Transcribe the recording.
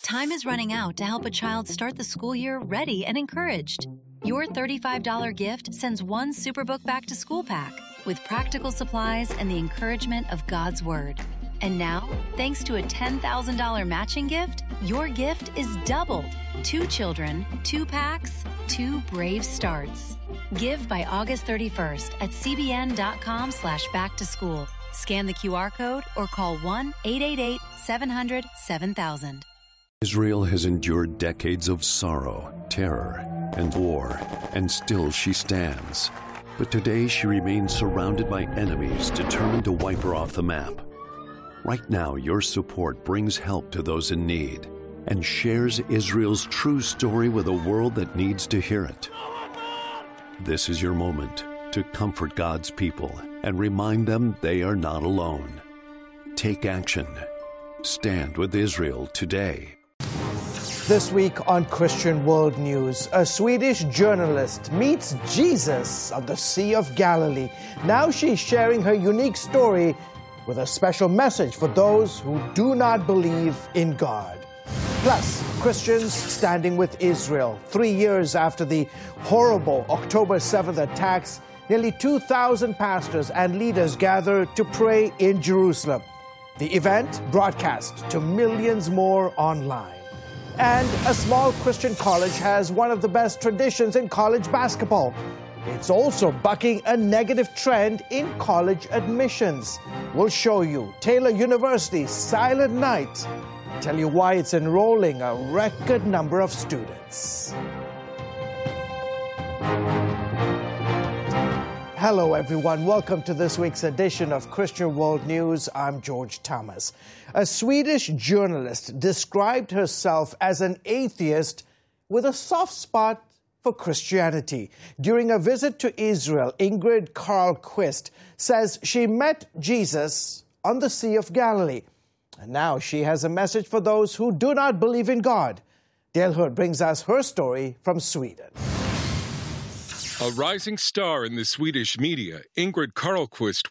Time is running out to help a child start the school year ready and encouraged. Your $35 gift sends one Superbook Back to School pack with practical supplies and the encouragement of God's Word. And now, thanks to a $10,000 matching gift, your gift is doubled. 2 children, 2 packs, 2 brave starts. Give by August 31st at cbn.com/backtoschool. Scan the QR code or call 1-888-700-7000. Israel has endured decades of sorrow, terror, and war, and still she stands. But today she remains surrounded by enemies determined to wipe her off the map. Right now, your support brings help to those in need and shares Israel's true story with a world that needs to hear it. This is your moment to comfort God's people and remind them they are not alone. Take action. Stand with Israel today. This week on Christian World News, a Swedish journalist meets Jesus on the Sea of Galilee. Now she's sharing her unique story with a special message for those who do not believe in God. Plus, Christians standing with Israel. 3 years after the horrible October 7th attacks, nearly 2,000 pastors and leaders gathered to pray in Jerusalem. The event broadcast to millions more online. And a small Christian college has one of the best traditions in college basketball. It's also bucking a negative trend in college admissions. We'll show you Taylor University's Silent Night. Tell you why it's enrolling a record number of students. Hello, everyone. Welcome to this week's edition of Christian World News. I'm George Thomas. A Swedish journalist described herself as an atheist with a soft spot for Christianity. During a visit to Israel, Ingrid Carlquist says she met Jesus on the Sea of Galilee. And now she has a message for those who do not believe in God. Dale Hood brings us her story from Sweden. A rising star in the Swedish media, Ingrid Carlquist